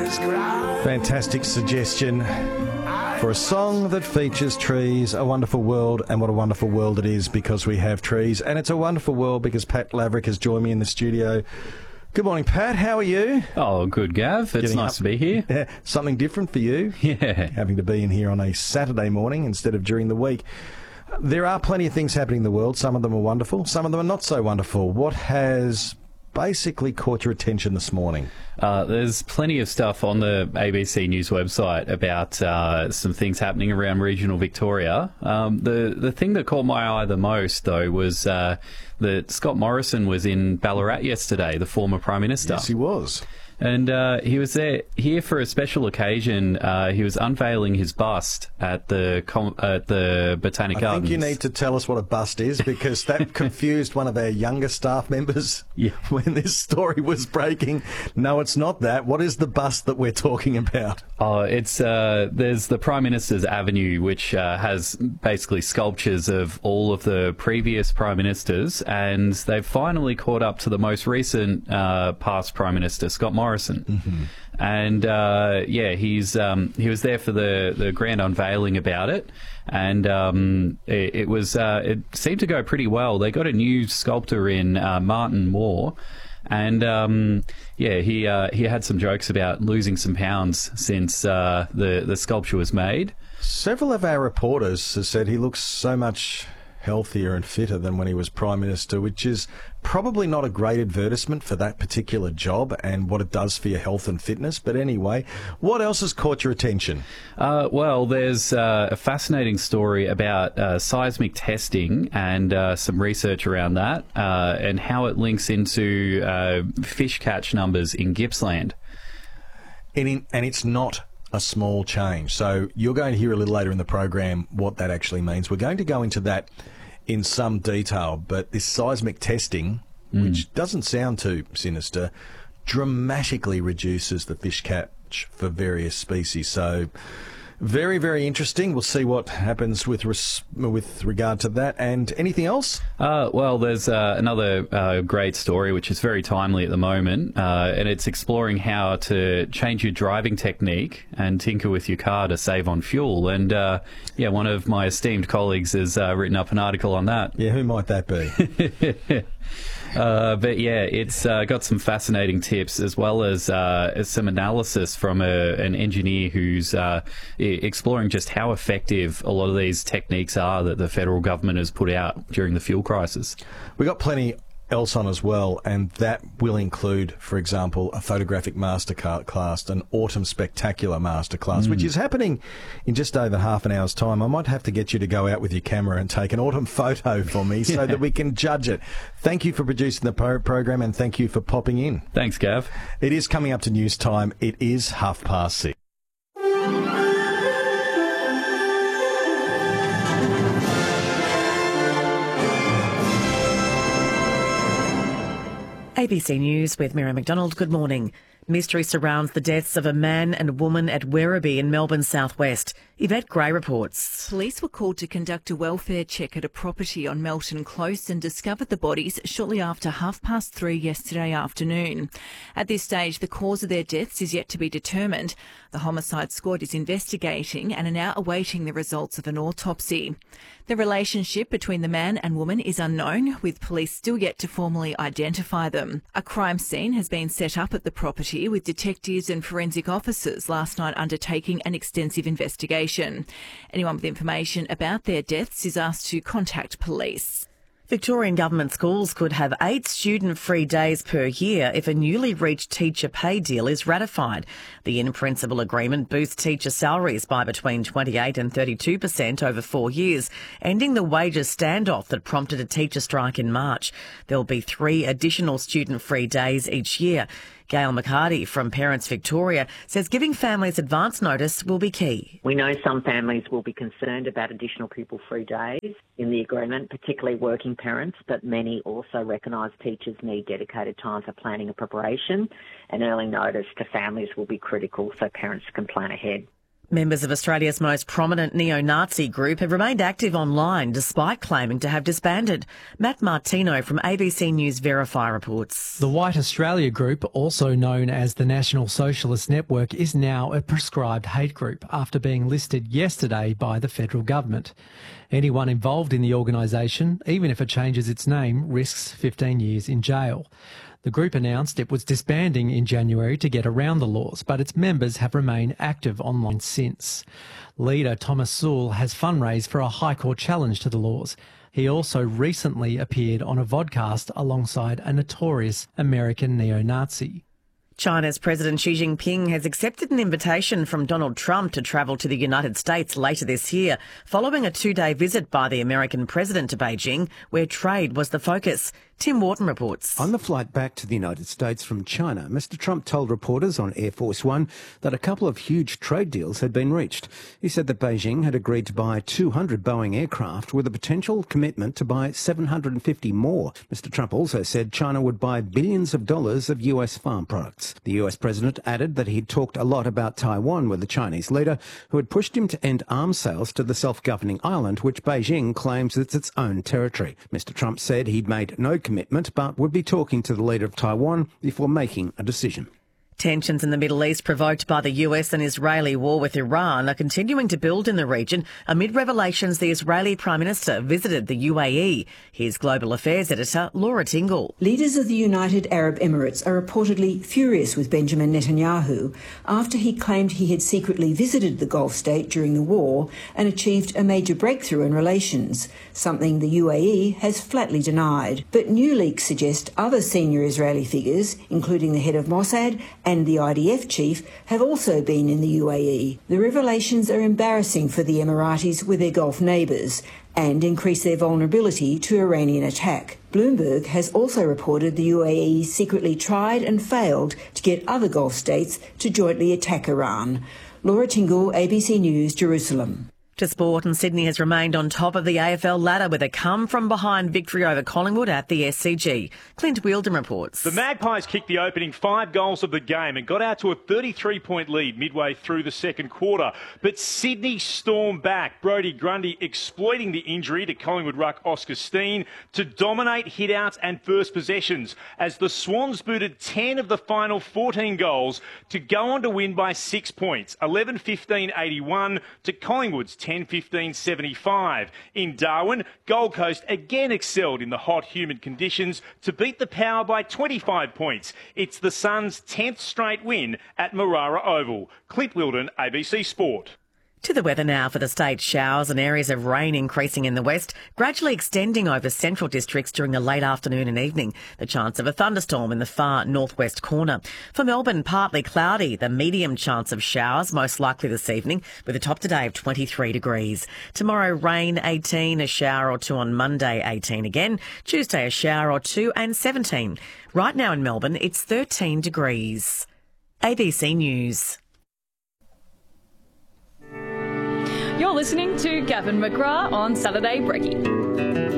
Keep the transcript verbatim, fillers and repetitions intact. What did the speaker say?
Fantastic suggestion for a song that features trees, a wonderful world, and what a wonderful world it is because we have trees. And it's a wonderful world because Pat Laverick has joined me in the studio. Good morning, Pat. How are you? Oh, good, Gav. It's Getting nice up. to be here. Yeah, something different for you. Yeah. Having to be in here on a Saturday morning instead of during the week. There are plenty of things happening in the world. Some of them are wonderful. Some of them are not so wonderful. What has basically caught your attention this morning? Uh, there's plenty of stuff on the A B C News website about uh, some things happening around regional Victoria. Um, the, the thing that caught my eye the most, though, was uh, that Scott Morrison was in Ballarat yesterday, the former Prime Minister. Yes, he was. And uh, he was there here for a special occasion. Uh, he was unveiling his bust at the com- at the Botanic I Gardens. think you need to tell us what a bust is because that confused one of our younger staff members Yeah. when this story was breaking. No, it's not that. What is the bust that we're talking about? Oh, it's uh, there's the Prime Minister's Avenue, which uh, has basically sculptures of all of the previous Prime Ministers, and they've finally caught up to the most recent uh, past Prime Minister, Scott Morrison. Mm-hmm. And uh, yeah, he's um, he was there for the, the grand unveiling about it, and um, it, it was uh, it seemed to go pretty well. They got a new sculptor in, uh, Martin Moore. And um, yeah, he uh, he had some jokes about losing some pounds since uh, the the sculpture was made. Several of our reporters have said he looks so much healthier and fitter than when he was Prime Minister, which is probably not a great advertisement for that particular job and what it does for your health and fitness. But anyway, what else has caught your attention? Uh, well, there's uh, a fascinating story about uh, seismic testing and uh, some research around that uh, and how it links into uh, fish catch numbers in Gippsland. And, in, and it's not a small change. So you're going to hear a little later in the program what that actually means. We're going to go into that in some detail, but this seismic testing, mm. which doesn't sound too sinister, dramatically reduces the fish catch for various species. So very, very interesting. We'll see what happens with res- with regard to that. And anything else? Uh, well, there's uh, another uh, great story, which is very timely at the moment, uh, and it's exploring how to change your driving technique and tinker with your car to save on fuel. And uh, yeah, one of my esteemed colleagues has uh, written up an article on that. Yeah, who might that be? Uh, but yeah, it's uh, got some fascinating tips as well as uh, some analysis from a, an engineer who's uh, exploring just how effective a lot of these techniques are that the federal government has put out during the fuel crisis. We got plenty else on as well, and that will include, for example, a photographic masterclass, an autumn spectacular masterclass, mm. which is happening in just over half an hour's time. I might have to get you to go out with your camera and take an autumn photo for me so yeah. that we can judge it. Thank you for producing the pro- program, and thank you for popping in. Thanks, Gav. It is coming up to news time. It is half past six. A B C News with Mira McDonald. Good morning. Mystery surrounds the deaths of a man and woman at Werribee in Melbourne's southwest. Yvette Gray reports. Police were called to conduct a welfare check at a property on Melton Close and discovered the bodies shortly after half past three yesterday afternoon. At this stage, the cause of their deaths is yet to be determined. The homicide squad is investigating and are now awaiting the results of an autopsy. The relationship between the man and woman is unknown, with police still yet to formally identify them. A crime scene has been set up at the property with detectives and forensic officers last night undertaking an extensive investigation. Anyone with information about their deaths is asked to contact police. Victorian government schools could have eight student-free days per year if a newly reached teacher pay deal is ratified. The in-principle agreement boosts teacher salaries by between twenty-eight and thirty-two percent over four years, ending the wages standoff that prompted a teacher strike in March. There'll be three additional student-free days each year. Gail McCarty from Parents Victoria says giving families advance notice will be key. We know some families will be concerned about additional pupil-free days in the agreement, particularly working parents, but many also recognise teachers need dedicated time for planning and preparation, and early notice to families will be critical so parents can plan ahead. Members of Australia's most prominent neo-Nazi group have remained active online despite claiming to have disbanded. Matt Martino from A B C News Verify reports. The White Australia group, also known as the National Socialist Network, is now a prescribed hate group after being listed yesterday by the federal government. Anyone involved in the organisation, even if it changes its name, risks fifteen years in jail. The group announced it was disbanding in January to get around the laws, but its members have remained active online since. Leader Thomas Sewell has fundraised for a High Court challenge to the laws. He also recently appeared on a vodcast alongside a notorious American neo-Nazi. China's President Xi Jinping has accepted an invitation from Donald Trump to travel to the United States later this year, following a two-day visit by the American president to Beijing, where trade was the focus. Tim Wharton reports. On the flight back to the United States from China, Mister Trump told reporters on Air Force One that a couple of huge trade deals had been reached. He said that Beijing had agreed to buy two hundred Boeing aircraft with a potential commitment to buy seven hundred fifty more. Mister Trump also said China would buy billions of dollars of U S farm products. The U S president added that he'd talked a lot about Taiwan with the Chinese leader, who had pushed him to end arms sales to the self-governing island, which Beijing claims is its own territory. Mister Trump said he'd made no commitment, but would be talking to the leader of Taiwan before making a decision. Tensions in the Middle East provoked by the U S and Israeli war with Iran are continuing to build in the region amid revelations the Israeli Prime Minister visited the U A E. Here's Global Affairs Editor Laura Tingle. Leaders of the United Arab Emirates are reportedly furious with Benjamin Netanyahu after he claimed he had secretly visited the Gulf state during the war and achieved a major breakthrough in relations, something the U A E has flatly denied. But new leaks suggest other senior Israeli figures, including the head of Mossad and the I D F chief, have also been in the U A E. The revelations are embarrassing for the Emiratis with their Gulf neighbours and increase their vulnerability to Iranian attack. Bloomberg has also reported the U A E secretly tried and failed to get other Gulf states to jointly attack Iran. Laura Tingle, A B C News, Jerusalem. To sport, and Sydney has remained on top of the A F L ladder with a come-from-behind victory over Collingwood at the S C G. Clint Wheeldon reports. The Magpies kicked the opening five goals of the game and got out to a thirty-three point lead midway through the second quarter. But Sydney stormed back, Brodie Grundy exploiting the injury to Collingwood ruck Oscar Steen to dominate hitouts and first possessions as the Swans booted ten of the final fourteen goals to go on to win by six points, eleven fifteen eighty-one to Collingwood's ten fifteen seventy-five. In Darwin, Gold Coast again excelled in the hot, humid conditions to beat the Power by twenty-five points. It's the Suns' tenth straight win at Marara Oval. Clint Wheeldon, A B C Sport. To the weather now for the state. Showers and areas of rain increasing in the west, gradually extending over central districts during the late afternoon and evening. The chance of a thunderstorm in the far northwest corner. For Melbourne, partly cloudy. The medium chance of showers, most likely this evening, with a top today of twenty-three degrees. Tomorrow, rain eighteen, a shower or two on Monday, eighteen again. Tuesday, a shower or two and seventeen. Right now in Melbourne, it's thirteen degrees. A B C News. You're listening to Gavin McGrath on Saturday Brekkie.